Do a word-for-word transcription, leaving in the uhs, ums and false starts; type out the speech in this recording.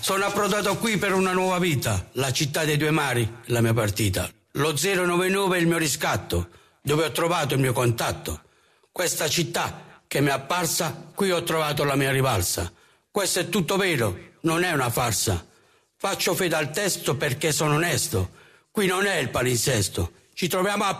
Sono approdato qui per una nuova vita, la città dei due mari, la mia partita. Lo zero nove nove è il mio riscatto, dove ho trovato il mio contatto. Questa città che mi è apparsa, qui ho trovato la mia rivalsa. Questo è tutto vero, non è una farsa. Faccio fede al testo perché sono onesto. Qui non è il palinsesto. Ci troviamo a